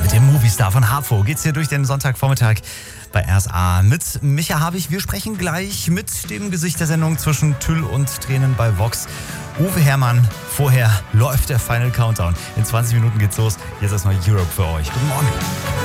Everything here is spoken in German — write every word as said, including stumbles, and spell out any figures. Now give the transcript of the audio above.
Mit dem Movistar von Harpo geht's hier durch den Sonntagvormittag bei R S A mit Micha Habich. Wir sprechen gleich mit dem Gesicht der Sendung zwischen Tüll und Tränen bei Vox, Uwe Herrmann. Vorher läuft der Final Countdown. In zwanzig Minuten geht's los. Jetzt erstmal Europe für euch. Guten Morgen.